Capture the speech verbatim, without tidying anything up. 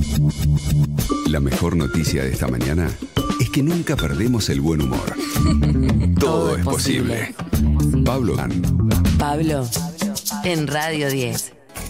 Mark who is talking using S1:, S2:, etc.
S1: La mejor noticia de esta mañana es que nunca perdemos el buen humor. Todo es posible. Pablo.
S2: Pablo, en Radio diez.